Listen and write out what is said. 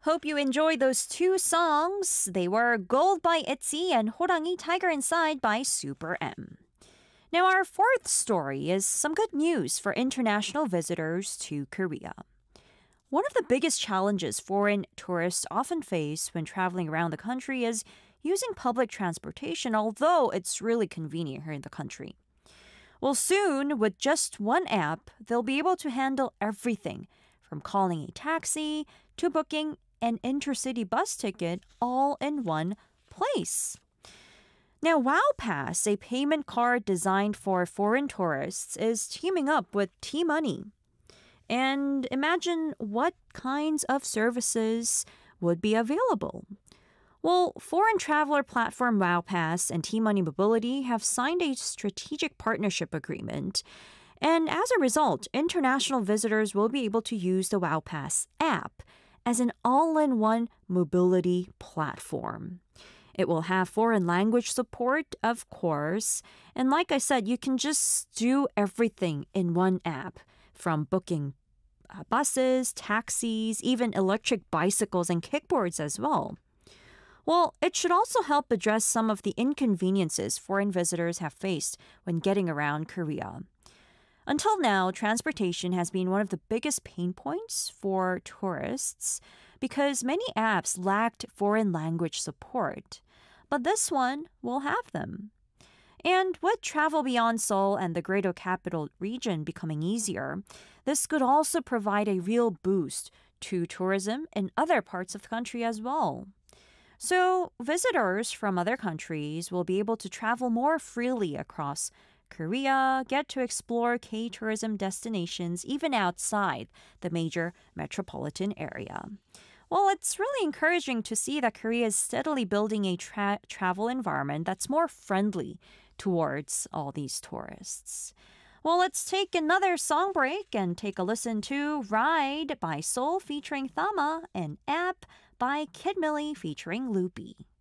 Hope you enjoyed those two songs. They were Gold by ITZY and 호랑이 Tiger Inside by Super M. Now, our fourth story is some good news for international visitors to Korea. One of the biggest challenges foreign tourists often face when traveling around the country is using public transportation, although it's really convenient here in the country. Well, soon, with just one app, they'll be able to handle everything from calling a taxi to booking an intercity bus ticket all in one place. Now, WowPass, a payment card designed for foreign tourists, is teaming up with T-Money. And imagine what kinds of services would be available. Well, foreign traveler platform WowPass and T-Money Mobility have signed a strategic partnership agreement. And as a result, international visitors will be able to use the WowPass app as an all-in-one mobility platform. It will have foreign language support, of course. And like I said, you can just do everything in one app, from booking buses, taxis, even electric bicycles and kickboards as well. Well, it should also help address some of the inconveniences foreign visitors have faced when getting around Korea. Until now, transportation has been one of the biggest pain points for tourists because many apps lacked foreign language support. But this one will have them. And with travel beyond Seoul and the Greater Capital Region becoming easier, this could also provide a real boost to tourism in other parts of the country as well. So, visitors from other countries will be able to travel more freely across Korea, get to explore K-tourism destinations even outside the major metropolitan area. Well, it's really encouraging to see that Korea is steadily building a travel environment that's more friendly towards all these tourists. Well, let's take another song break and take a listen to Ride by Seoul featuring Thama and App by Kid Millie featuring Loopy.